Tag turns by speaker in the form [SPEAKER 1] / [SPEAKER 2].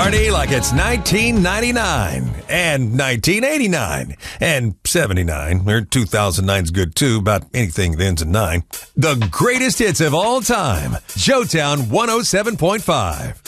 [SPEAKER 1] Party like it's 1999 and 1989 and 79, or 2009's good too, about anything that ends in 9. The greatest hits of all time. Joetown 107.5.